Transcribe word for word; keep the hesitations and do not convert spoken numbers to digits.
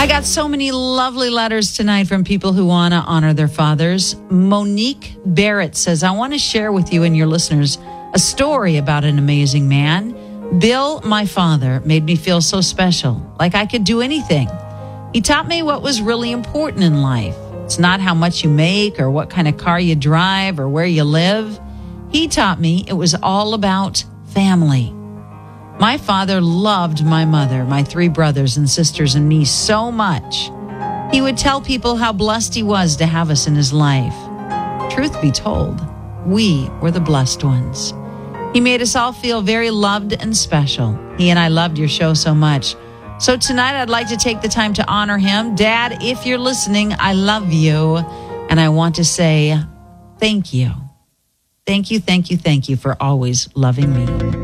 I got so many lovely letters tonight from people who want to honor their fathers. Monique Barrett says, I want to share with you and your listeners a story about an amazing man. Bill, my father, made me feel so special, like I could do anything. He taught me what was really important in life. It's not how much you make or what kind of car you drive or where you live. He taught me it was all about family. My father loved my mother, my three brothers and sisters, and me so much. He would tell people how blessed he was to have us in his life. Truth be told, we were the blessed ones. He made us all feel very loved and special. He and I loved your show so much. So tonight I'd like to take the time to honor him. Dad, if you're listening, I love you. And I want to say thank you. Thank you, thank you, thank you for always loving me.